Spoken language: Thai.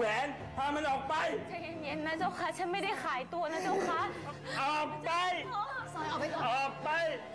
หวนพามันออกไปใจเย็นๆนะเจ้าค่ะฉันไม่ได้ขายตัวนะเจ้าค่ะออกไปซอยออกไปก่อนออกไป